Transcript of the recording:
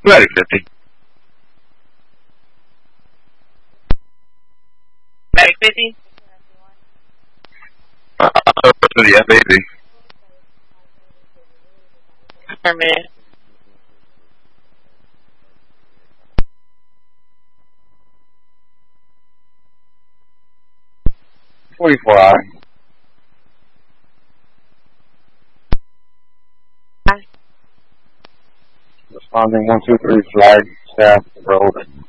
Very 50. Medic 50? Yeah, baby. Affirmative. 44 hour. Responding 123 flag, staff, road.